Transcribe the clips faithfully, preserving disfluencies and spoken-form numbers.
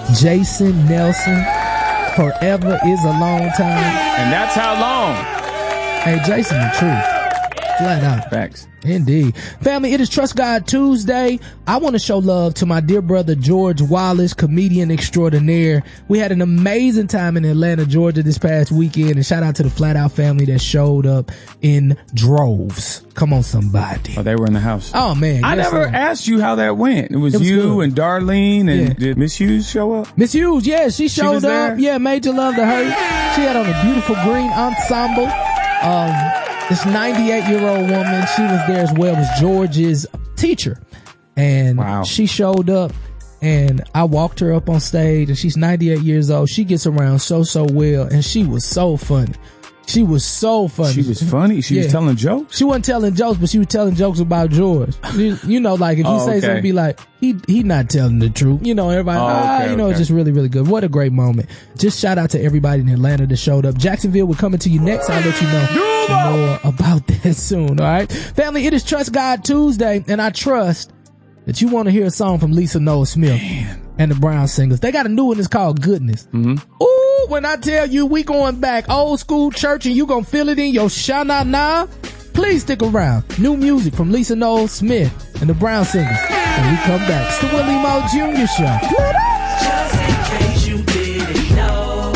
Jason Nelson. Forever is a long time. And that's how long. Hey, Jason, the truth. Flat out. Facts. Indeed. Family, it is Trust God Tuesday. I want to show love to my dear brother, George Wallace, comedian extraordinaire. We had an amazing time in Atlanta, Georgia this past weekend, and shout out to the Flat Out family that showed up in droves. Come on, somebody. Oh, they were in the house. Oh, man. I never sir. asked you how that went. It was, It was you good. and Darlene, and Yeah. did Miss Hughes show up? Miss Hughes, yeah, she showed was up. there? Yeah, major love to her. She had on a beautiful green ensemble. Um, this ninety-eight-year-old woman, she was there as well as George's teacher. And wow. she showed up, and I walked her up on stage, and she's ninety-eight years old. She gets around so, so well, and she was so funny. She was so funny. She was funny? She Yeah. was telling jokes? She wasn't telling jokes, but she was telling jokes about George. You, you know, like if you Oh, say okay. something, be like, he he not telling the truth. You know, everybody, Oh, ah, okay, you know, okay. it's just really, really good. What a great moment. Just shout out to everybody in Atlanta that showed up. Jacksonville, we're coming to you next. I'll let you know more about that soon, all right? Family, it is Trust God Tuesday, and I trust that you want to hear a song from Lisa Noel Smith and the Brown Singers. They got a new one that's called Goodness. Mm-hmm. Ooh, when I tell you we going back old school church and you gonna feel it in your sha-na-na, please stick around. New music from Lisa Noel Smith and the Brown Singers. When we come back, it's the Willie Moore Junior Show. Just in case you didn't know,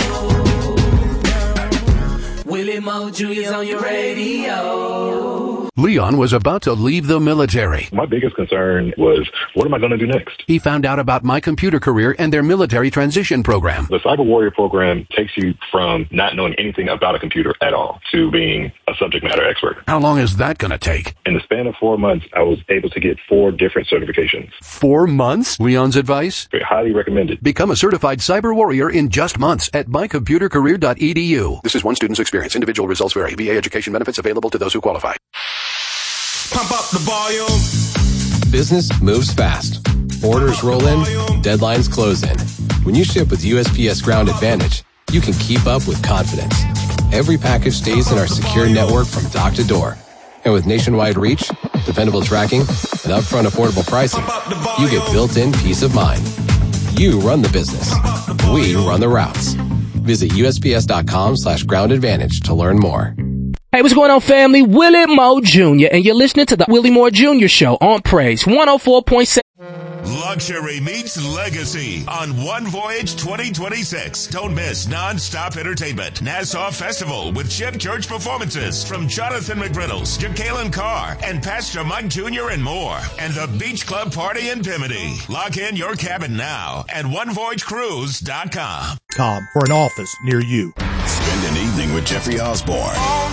Willie Moore Junior's on your radio. Leon was about to leave the military. My biggest concern was, what am I going to do next? He found out about My Computer Career and their military transition program. The Cyber Warrior program takes you from not knowing anything about a computer at all to being a subject matter expert. How long is that going to take? In the span of four months, I was able to get four different certifications. Four months? Leon's advice? Highly recommended. Become a certified cyber warrior in just months at my computer career dot e d u. This is one student's experience. Individual results vary. V A education benefits available to those who qualify. Pump up the volume. Business moves fast. Orders roll in, deadlines close in. When you ship with U S P S Ground Advantage, you can keep up with confidence. Every package stays in our secure network from dock to door. And with nationwide reach, dependable tracking, and upfront affordable pricing, you get built-in peace of mind. You run the business. We run the routes. Visit U S P S dot com slash ground advantage to learn more. Hey, what's going on, family? Willie Moore Junior, and you're listening to the Willie Moore Junior Show on Praise one oh four point seven. Luxury meets legacy on One Voyage twenty twenty-six. Don't miss non-stop entertainment. Nassau Festival with Chip Church performances from Jonathan McGriddles, Jacqueline Carr, and Pastor Mike Junior and more. And the Beach Club Party in Bimini. Lock in your cabin now at one voyage cruise dot com. Com for an office near you. Spend an evening with Jeffrey Osborne.